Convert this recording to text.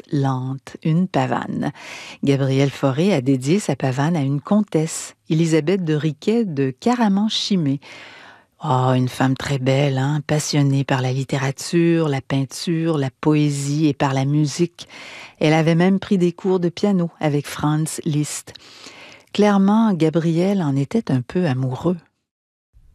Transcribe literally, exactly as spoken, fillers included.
lente, une pavane. Gabriel Fauré a dédié sa pavane à une comtesse, Élisabeth de Riquet de Caraman-Chimay. Oh, une femme très belle, hein, passionnée par la littérature, la peinture, la poésie et par la musique. Elle avait même pris des cours de piano avec Franz Liszt. Clairement, Gabriel en était un peu amoureux.